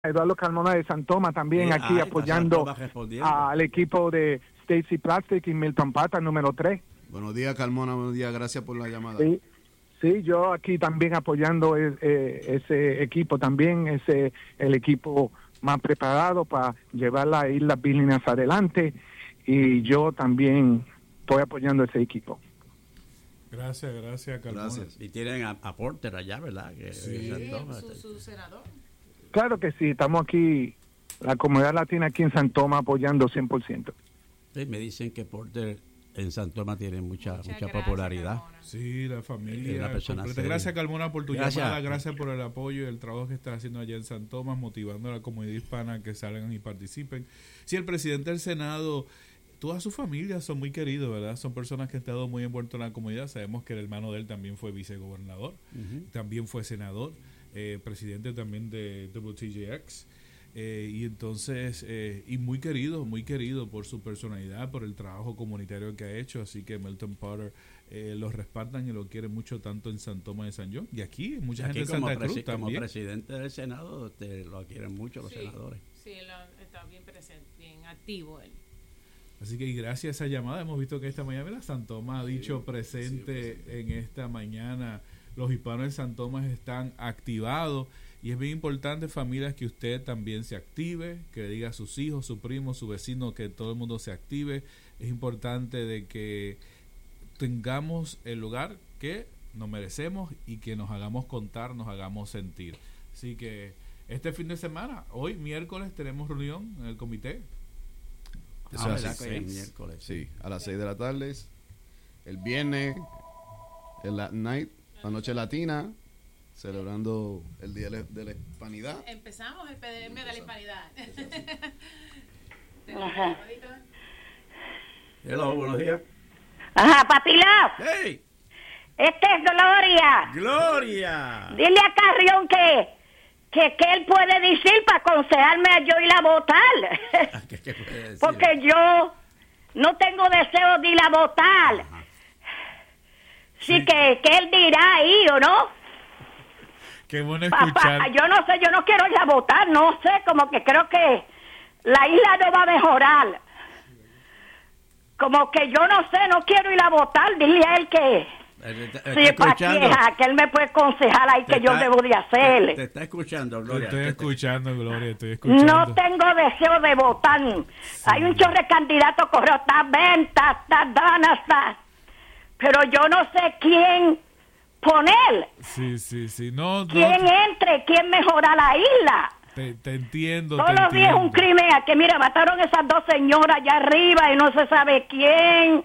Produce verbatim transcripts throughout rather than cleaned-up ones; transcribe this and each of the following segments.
Eduardo Carmona de San Tomás también Sí, aquí ay, apoyando al equipo de Stacy Plastic y Milton Pata, número tres. Buenos días, Carmona, buenos días, gracias por la llamada. Sí, sí, yo aquí también apoyando eh, eh, ese equipo también, ese el equipo más preparado para llevar las Islas Vírgenes adelante, y yo también estoy apoyando ese equipo. Gracias, gracias, Carmona. Gracias. Y tienen a, a Porter allá, ¿verdad? Que, Sí. que su, su senador. Claro que sí, estamos aquí, la comunidad latina aquí en San Tomás apoyando cien por ciento. Sí, me dicen que Porter en San Tomás tiene mucha mucha gracias, popularidad. Carmona. Sí, la Es familia. una persona completa. seria. Gracias, Carmona, por tu Gracias. llamada. Gracias por el apoyo y el trabajo que estás haciendo allá en San Tomás, motivando a la comunidad hispana a que salgan y participen. Sí, el presidente del Senado, toda su familia son muy queridos, ¿verdad? Son personas que han estado muy envueltos en la comunidad. Sabemos que el hermano de él también fue vicegobernador, Ujú. también fue senador, eh, presidente también de W T J X. Eh, y entonces, eh, y muy querido, muy querido por su personalidad, por el trabajo comunitario que ha hecho, así que Milton Potter eh, lo respaldan y lo quieren mucho tanto en San Tomás de San John, y aquí mucha Aquí gente en como, Santa Cruz presi- como también. presidente del Senado te lo quieren mucho los Sí, senadores. sí, él está bien presente, bien activo él. Así que y gracias a esa llamada hemos visto que esta mañana mira, San Tomás ha dicho presente en esta mañana, los hispanos de San Tomás están activados. Y es bien importante, familias, que usted también se active, que diga a sus hijos, su primo, su vecino, que todo el mundo se active. Es importante de que tengamos el lugar que nos merecemos y que nos hagamos contar, nos hagamos sentir. Así que este fin de semana, hoy miércoles, tenemos reunión en el comité. Eso Ah, es ¿verdad así. que hoy es seis. miércoles? Sí, a las seis de la tarde, el viernes, el la- night, la noche latina, celebrando el Día de la- de la Hispanidad. Empezamos el P D M de la hispanidad. Ajá. Hello, buenos días. Ajá, Patilao, ¡Hey! este es Gloria. ¡Gloria! Dile a Carrión que, que, que él puede decir para aconsejarme a yo ir a votar. ¿Qué, qué puede decir? Porque yo no tengo deseo de ir a votar. Ajá. Sí, Sí. que, que él dirá ahí, ¿o no? Qué bueno Pa- pa- escuchar. yo no sé, yo no quiero ir a votar, no sé, como que creo que la isla no va a mejorar. Como que yo no sé, no quiero ir a votar, dile a él que... Eh, te- te- Sí, está para escuchando. que él me puede aconsejar ahí Te que yo está- debo de Te, hacer. te está escuchando, Te Gloria. estoy Te- te- escuchando, Gloria, estoy escuchando. No tengo deseo de votar. Hay un chorro de candidatos, correo, está venta, está dana, está... Pero yo no sé quién poner, Sí, sí, sí. No, no, quién entre, quién mejora la isla. te, te entiendo. Todos te los días es un entiendo. crimen, a que mira, mataron a esas dos señoras allá arriba y no se sabe quién.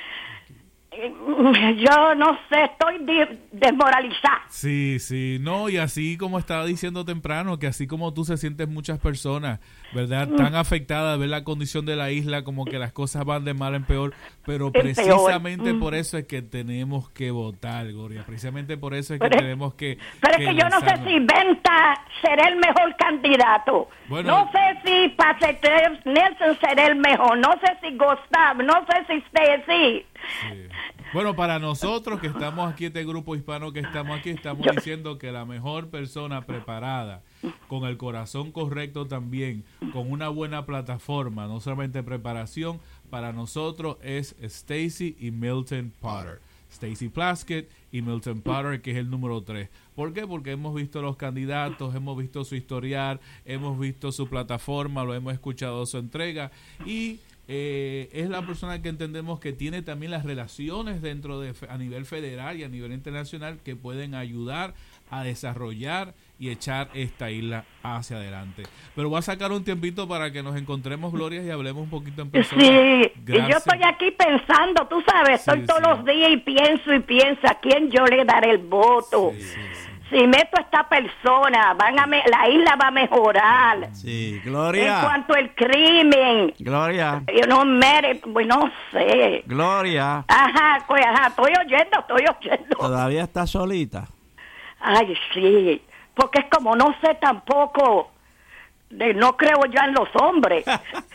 Yo no sé, estoy de- desmoralizada. Sí, sí, no, y así como estaba diciendo temprano, que así como tú se sientes muchas personas, ¿verdad? Tan afectadas, ver la condición de la isla, como que las cosas van de mal en peor, pero peor. precisamente Mm. por eso es que tenemos que votar, Gloria, precisamente por eso es que Pero es- tenemos que... Pero es que yo no sé lanzarnos. si Venta será el mejor candidato. Bueno. No sé si Paceter Nelson será el mejor. No sé si Gustav, no sé si Stacy. Sí. Bueno, para nosotros que estamos aquí, este grupo hispano que estamos aquí, estamos Yo- diciendo que la mejor persona preparada, con el corazón correcto también, con una buena plataforma, no solamente preparación, para nosotros es Stacy y Milton Potter. Stacy Plaskett y Milton Potter, que es el número tres. ¿Por qué? Porque hemos visto los candidatos, hemos visto su historial, hemos visto su plataforma, lo hemos escuchado su entrega y eh, es la persona que entendemos que tiene también las relaciones dentro de a nivel federal y a nivel internacional que pueden ayudar a desarrollar y echar esta isla hacia adelante. Pero voy a sacar un tiempito para que nos encontremos, Gloria, y hablemos un poquito en persona. Sí, y yo Gracias. estoy aquí pensando, tú sabes, Sí, estoy todos sí. los días y pienso y pienso a quién yo le daré el voto. Sí, sí, sí. Si meto a esta persona, van a me- la isla va a mejorar. Sí, En Gloria. cuanto al crimen, Gloria. yo no mere, pues no sé. Gloria. Ajá, pues ajá, estoy oyendo, estoy oyendo. ¿Todavía está solita? Ay, sí, porque es como no sé tampoco de no creo ya en los hombres.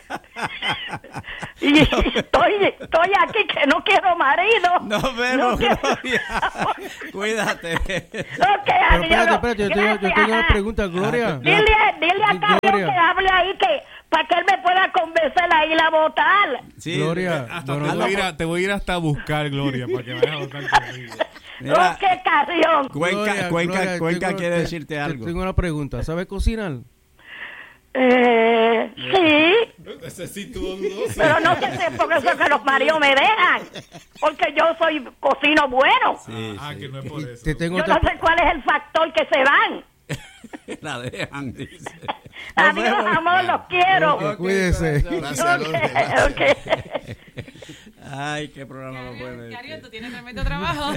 Y estoy estoy aquí que no quiero marido. Nos vemos, no quiero... Gloria. Cuídate. Ok, Pero adiós. espérate, espérate, yo tengo, yo tengo una pregunta, Gloria. Dile, dile a Carlos Gloria. que hable ahí, que para que él me pueda convencer a ir a votar. Sí, Gloria, Hasta no, te, no, voy a ir no. a, te voy a ir hasta a buscar, Gloria, para que vayas a votar conmigo. Mira, Ok, Carrión. Cuenca, Gloria, Cuenca, Gloria, Cuenca tengo- quiere te- decirte te- algo. Tengo una pregunta. ¿Sabes cocinar? Eh, sí, Ese sí tuvo dudoso. pero no sé si es por eso que los maridos me dejan, porque yo soy cocino bueno. Sí, Ah, sí. que no es por eso. Te tengo Yo otra no sé cuál es el factor que se van. La dejan, dice. Adiós, amor, los quiero. Ok, cuídese. Gracias, Gloria. Gracias. Ok, ok. Ay, qué programa más bueno. Cariño, este. tú tienes tremendo trabajo.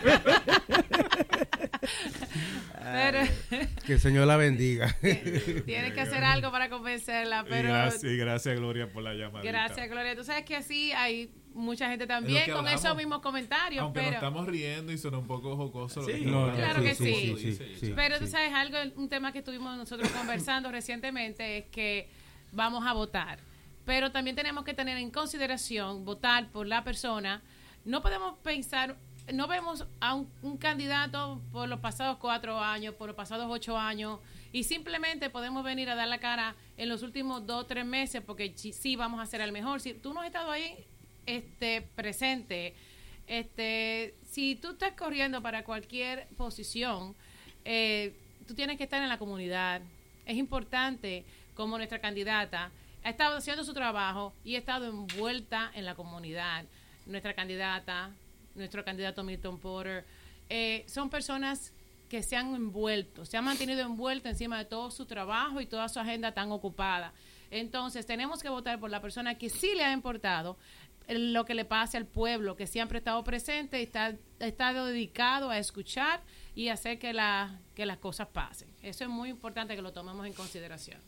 Pero Que el Señor la bendiga. tienes que hacer algo para convencerla. Y Pero gracias, y gracias, Gloria, por la llamada. gracias, Gloria. Tú sabes que así hay mucha gente Es lo también que con hablamos. esos mismos comentarios. Aunque pero nos estamos riendo y suena un poco jocoso. lo Sí. que No, estamos Claro hablando, que como sí. tú dices. sí. Pero tú sabes algo, un tema que estuvimos nosotros conversando recientemente es que vamos a votar. Pero también tenemos que tener en consideración votar por la persona. No podemos pensar, no vemos a un, un candidato por los pasados cuatro años, por los pasados ocho años, y simplemente podemos venir a dar la cara en los últimos dos o tres meses porque sí, sí vamos a ser el mejor. Si tú no has estado ahí este, presente, este, si tú estás corriendo para cualquier posición, eh, tú tienes que estar en la comunidad. Es importante, como nuestra candidata ha estado haciendo su trabajo y ha estado envuelta en la comunidad. Nuestra candidata, nuestro candidato Milton Porter, eh, son personas que se han envuelto, se han mantenido envueltos encima de todo su trabajo y toda su agenda tan ocupada. Entonces, tenemos que votar por la persona que sí le ha importado lo que le pase al pueblo, que siempre ha estado presente y está, ha estado dedicado a escuchar y hacer que, la, que las cosas pasen. Eso es muy importante que lo tomemos en consideración.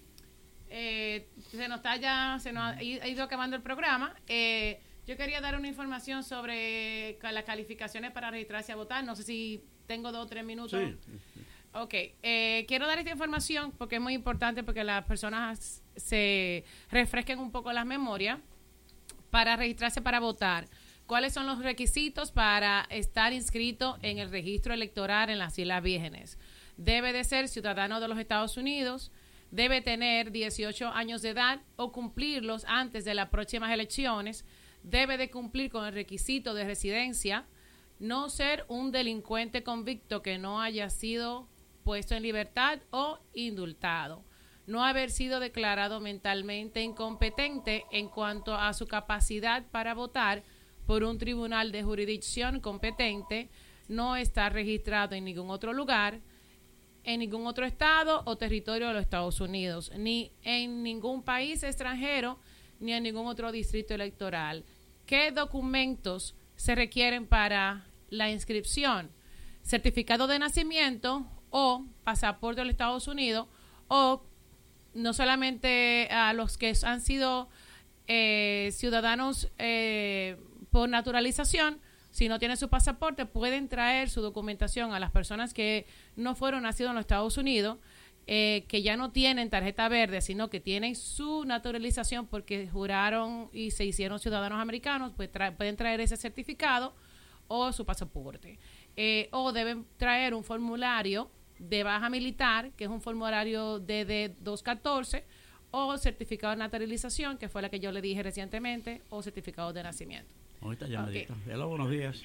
Eh, se nos está ya, se nos ha ido acabando el programa. Eh, yo quería dar una información sobre ca- las calificaciones para registrarse a votar. No sé si tengo dos o tres minutos. Sí. Ok, eh, quiero dar esta información porque es muy importante porque las personas se refresquen un poco las memorias para registrarse para votar. ¿Cuáles son los requisitos para estar inscrito en el registro electoral en las Islas Vírgenes? Debe de ser ciudadano de los Estados Unidos, debe tener dieciocho años de edad o cumplirlos antes de las próximas elecciones, debe de cumplir con el requisito de residencia, no ser un delincuente convicto que no haya sido puesto en libertad o indultado, no haber sido declarado mentalmente incompetente en cuanto a su capacidad para votar por un tribunal de jurisdicción competente, no estar registrado en ningún otro lugar, en ningún otro estado o territorio de los Estados Unidos, ni en ningún país extranjero, ni en ningún otro distrito electoral. ¿Qué documentos se requieren para la inscripción? Certificado de nacimiento o pasaporte de los Estados Unidos, o no solamente a los que han sido eh, ciudadanos eh, por naturalización, si no tienen su pasaporte, pueden traer su documentación a las personas que no fueron nacidos en los Estados Unidos, eh, que ya no tienen tarjeta verde, sino que tienen su naturalización porque juraron y se hicieron ciudadanos americanos, pues tra- pueden traer ese certificado o su pasaporte. Eh, o deben traer un formulario de baja militar, que es un formulario D D doscientos catorce, o certificado de naturalización, que fue la que yo le dije recientemente, o certificado de nacimiento. Ahorita llamadita. Hello, buenos días.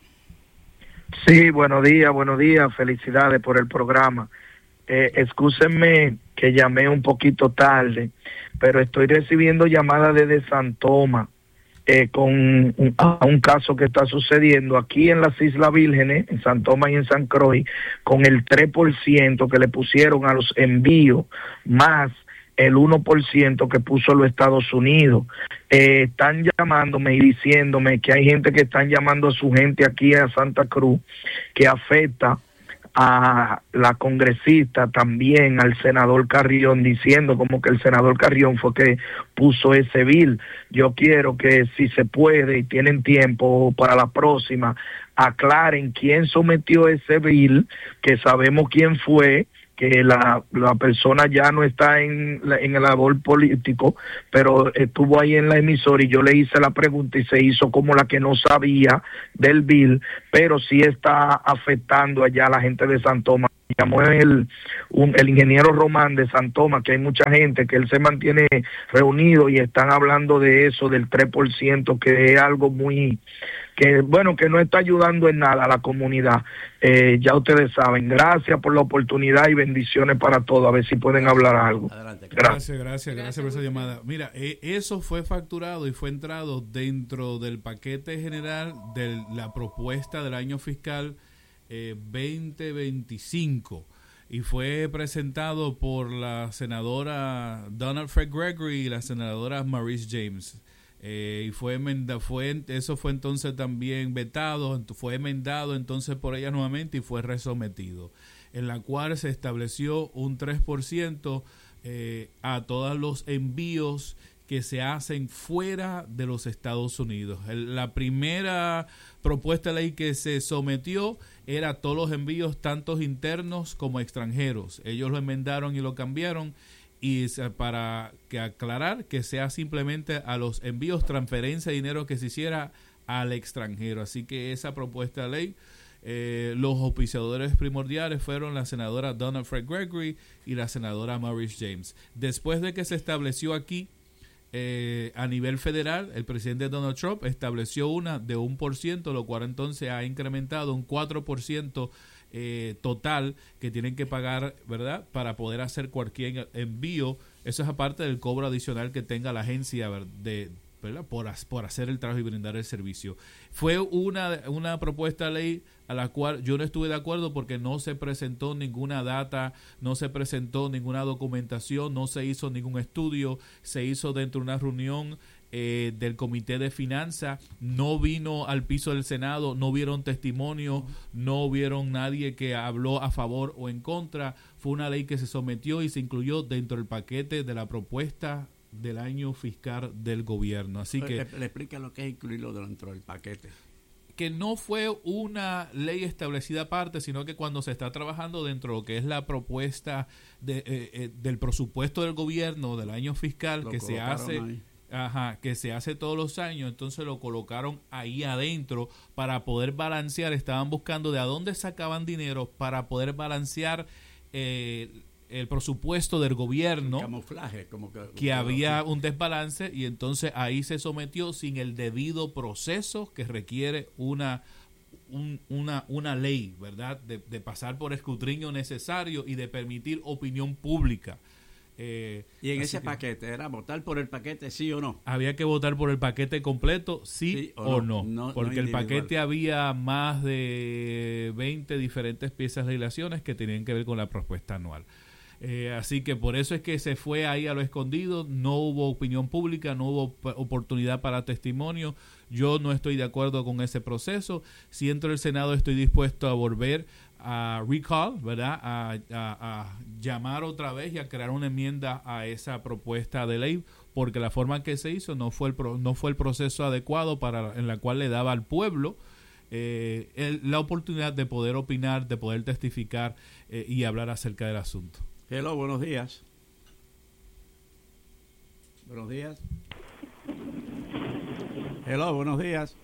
Sí, buenos días, buenos días, felicidades por el programa. Eh, excúsenme que llamé un poquito tarde, pero estoy recibiendo llamadas desde San Tomás eh, con un, a un caso que está sucediendo aquí en las Islas Vírgenes, en San Tomás y en San Croix, con el tres por ciento que le pusieron a los envíos, más el uno por ciento que puso los Estados Unidos. Eh, están llamándome y diciéndome que hay gente que están llamando a su gente aquí a Santa Cruz, que afecta a la congresista, también al senador Carrión, diciendo como que el senador Carrión fue que puso ese bill. Yo quiero que, si se puede y tienen tiempo para la próxima, aclaren quién sometió ese bill, que sabemos quién fue, que la, la persona ya no está en, la- en el labor político, pero estuvo ahí en la emisora y yo le hice la pregunta y se hizo como la que no sabía del bill, pero sí está afectando allá a la gente de San Tomás. Llamó el, un, el ingeniero Román de San Tomás, que hay mucha gente, que él se mantiene reunido y están hablando de eso, del tres por ciento, que es algo muy, que bueno, que no está ayudando en nada a la comunidad. Eh, ya ustedes saben. Gracias por la oportunidad y bendiciones para todos. A ver si pueden hablar algo. Adelante. Gracias, gracias, gracias por esa llamada. Mira, eh, eso fue facturado y fue entrado dentro del paquete general de la propuesta del año fiscal eh, veinte veinticinco y fue presentado por la senadora Donald Fred Gregory y la senadora Maurice James. Eh, y fue enmenda, fue eso fue entonces también vetado, fue enmendado entonces por ella nuevamente y fue resometido, en la cual se estableció un tres por ciento eh, a todos los envíos que se hacen fuera de los Estados Unidos. El, la primera propuesta de ley que se sometió era todos los envíos, tanto internos como extranjeros. Ellos lo enmendaron y lo cambiaron, y para que aclarar que sea simplemente a los envíos, transferencia de dinero que se hiciera al extranjero. Así que esa propuesta de ley, eh, los auspiciadores primordiales fueron la senadora Donald Fred Gregory y la senadora Maurice James. Después de que se estableció aquí, eh, a nivel federal, el presidente Donald Trump estableció una de un por ciento, lo cual entonces ha incrementado un cuatro por ciento eh, total que tienen que pagar, ¿verdad?, para poder hacer cualquier envío. Eso es aparte del cobro adicional que tenga la agencia de, ¿verdad?, por, por hacer el trabajo y brindar el servicio. Fue una, una propuesta de ley a la cual yo no estuve de acuerdo porque no se presentó ninguna data, no se presentó ninguna documentación, no se hizo ningún estudio, se hizo dentro de una reunión eh, del Comité de Finanzas, no vino al piso del Senado, no vieron testimonio, no vieron nadie que habló a favor o en contra. Fue una ley que se sometió y se incluyó dentro del paquete de la propuesta del año fiscal del gobierno. Así que le, le explica lo que es incluirlo dentro del paquete. Que no fue una ley establecida aparte, sino que cuando se está trabajando dentro de lo que es la propuesta de, eh, eh, del presupuesto del gobierno del año fiscal, Lo que se hace ahí. ajá, que se hace todos los años, entonces lo colocaron ahí adentro para poder balancear. Estaban buscando de a dónde sacaban dinero para poder balancear eh, el presupuesto del gobierno, camuflaje, como que, que había un desbalance, y entonces ahí se sometió sin el debido proceso que requiere una un, una una ley, ¿verdad?, de, de pasar por escrutinio necesario y de permitir opinión pública. Eh, y en ese que paquete, ¿era votar por el paquete sí o no? había que votar por el paquete completo, sí, Sí o, o no, no, no- porque no el individual. paquete había más de veinte diferentes piezas de legislaciones que tenían que ver con la propuesta anual. Eh, así que por eso es que se fue ahí a lo escondido, no hubo opinión pública, no hubo p- oportunidad para testimonio. Yo no estoy de acuerdo con ese proceso. Si entro al Senado estoy dispuesto a volver a recall, ¿verdad?, a, a- a llamar otra vez y a crear una enmienda a esa propuesta de ley, porque la forma en que se hizo no fue el, pro- no fue el proceso adecuado para en la cual le daba al pueblo eh, el- la oportunidad de poder opinar, de poder testificar eh, y hablar acerca del asunto. Hello, buenos días. Buenos días. Hello, buenos días.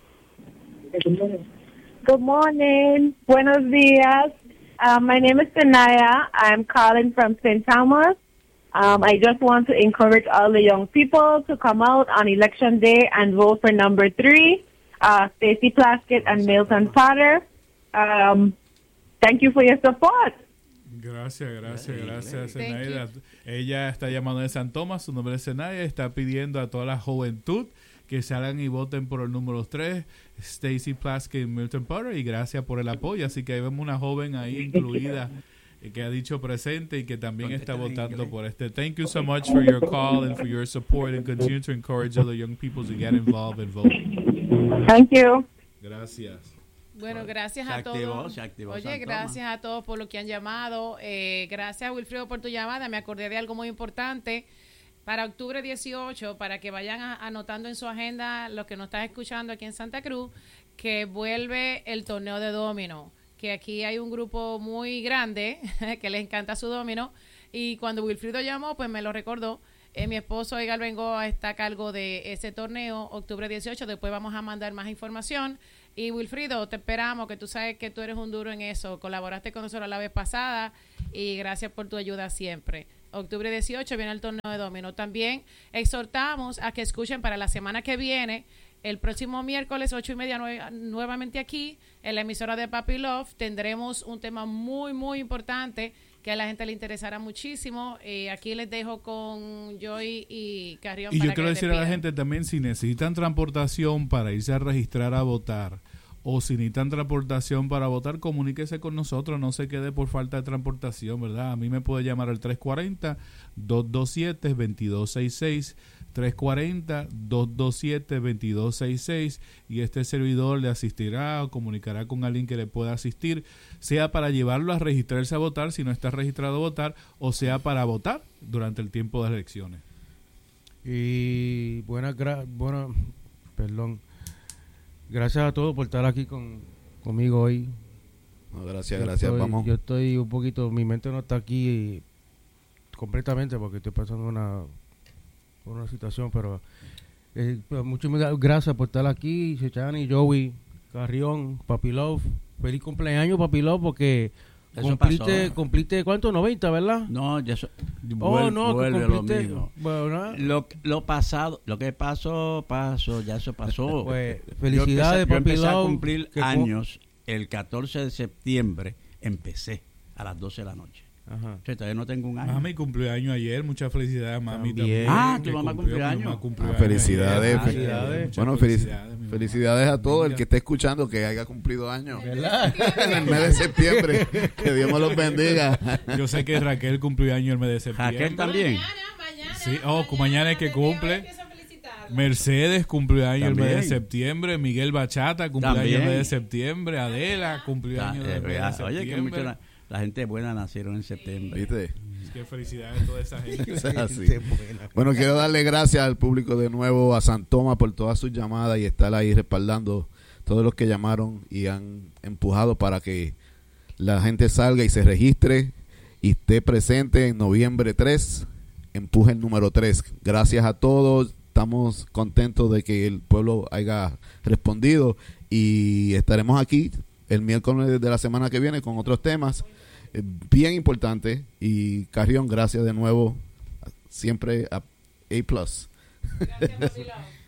Good morning. Buenos días. Uh, my name is Sanaya. I'm calling from Saint Thomas. Um, I just want to encourage all the young people to come out on election day and vote for number three, uh, Stacey Plaskett and Milton Potter. Um, thank you for your support. Gracias, gracias, Hey, gracias, hey. Thank Zenaida. Ella está llamando de San Tomás, su nombre es Zenaida, está pidiendo a toda la juventud que salgan y voten por el número tres, Stacey Plaskett y Milton Potter, y gracias por el apoyo. Así que ahí vemos una joven ahí incluida eh, que ha dicho presente y que también está Contesta en votando inglés. por este. Thank you so much for your call and for your support, and continue to encourage other young people to get involved and vote. Thank you. Gracias. Bueno, gracias Se a activó, todos. se activó Oye, San Tomás. gracias a todos por lo que han llamado. Eh, gracias, Wilfredo, por tu llamada. Me acordé de algo muy importante. Para octubre dieciocho, para que vayan a- anotando en su agenda los que nos están escuchando aquí en Santa Cruz, que vuelve el torneo de domino, que aquí hay un grupo muy grande que les encanta su domino. Y cuando Wilfrido llamó, pues me lo recordó. Eh, mi esposo Edgar Bengoa está a cargo de ese torneo, octubre dieciocho. Después vamos a mandar más información. Y Wilfrido, te esperamos, que tú sabes que tú eres un duro en eso. Colaboraste con nosotros la vez pasada y gracias por tu ayuda siempre. Octubre dieciocho viene el torneo de domino. También exhortamos a que escuchen para la semana que viene, el próximo miércoles, ocho y media, nue- nuevamente aquí, en la emisora de Papi Love, tendremos un tema muy, muy importante que a la gente le interesará muchísimo. Eh, aquí les dejo con Joy y Carrión. Y para yo quiero que decir a la despidan. gente también, si necesitan transportación para irse a registrar a votar, o si necesitan transportación para votar, comuníquese con nosotros, no se quede por falta de transportación, ¿verdad? A mí me puede llamar al tres cuatro cero, dos dos siete, dos dos seis seis, tres cuatro cero, dos dos siete, dos dos seis seis, y este servidor le asistirá o comunicará con alguien que le pueda asistir, sea para llevarlo a registrarse a votar si no está registrado a votar, o sea para votar durante el tiempo de elecciones. Y buenas, gra buena, perdón, gracias a todos por estar aquí con, conmigo hoy. No, gracias, Yo gracias. estoy- Vamos. Yo estoy un poquito, mi mente no está aquí completamente porque estoy pasando una, por una situación, pero eh, pues, muchas gracias por estar aquí, Chechani, Joey, Carrión, Papi Love. Feliz cumpleaños, Papi Love, porque Eso cumpliste, pasó. cumpliste, ¿cuánto? noventa, ¿verdad? No, ya eso, Oh, vuel- no, que vuelve lo cumpliste. mismo. Bueno, Lo, lo pasado, lo que pasó, pasó, ya eso pasó. pues, Yo felicidades, empecé, yo Papi empecé a Love, cumplir que cu- años el catorce de septiembre, empecé a las doce de la noche. Ajá. O sea, todavía no tengo un año. Mami cumplió años ayer, muchas felicidades, mami. También. También, Ah, que tu mamá cumplió, cumplió mi años. mamá cumplió Ah, años felicidades, ayer. felicidades. Muchas Bueno, felici- felicidades, mi mamá. felicidades a todo el Amiga. que esté escuchando que haya cumplido años ¿Verdad? en el mes de septiembre. Que Dios me los bendiga. Yo sé que Raquel cumplió años el mes de septiembre. Raquel también. Mañana, mañana. Sí, oh, mañana es que cumple. Empiezo a felicitarla. Mercedes cumplió años el mes de También. septiembre. Miguel Bachata cumplió años También. el mes de septiembre. Adela cumplió Ah, años eh, el mes de vea, Oye, que mucho septiembre. la, la gente buena nacieron en septiembre. ¿Viste? Qué felicidades a toda esa gente. Eso es así. Qué buena. Bueno, quiero darle gracias al público de nuevo, a San Tomás por todas sus llamadas y estar ahí respaldando todos los que llamaron y han empujado para que la gente salga y se registre y esté presente en noviembre tres. Empuje el número tres. Gracias a todos. Estamos contentos de que el pueblo haya respondido y estaremos aquí el miércoles de la semana que viene con otros temas eh, bien importantes. Y Carrión, gracias de nuevo. Siempre a A+. Gracias, Papi Love.